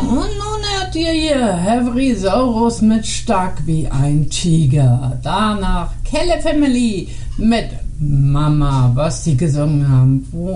Und nun hört ihr hier Heavrisaurus mit Stark wie ein Tiger. Danach Kelle Family mit Mama, was die gesungen haben.